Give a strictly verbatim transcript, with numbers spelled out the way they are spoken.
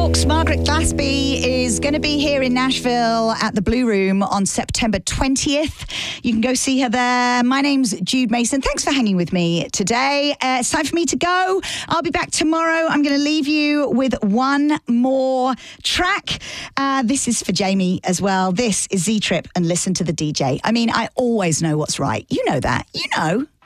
Talks. Margaret Glaspie is going to be here in Nashville at the Blue Room on September twentieth. You can go see her there. My name's Jude Mason. Thanks for hanging with me today. Uh, it's time for me to go. I'll be back tomorrow. I'm going to leave you with one more track. Uh, this is for Jamie as well. This is Z Trip and Listen to the D J. I mean, I always know what's right. You know that. You know.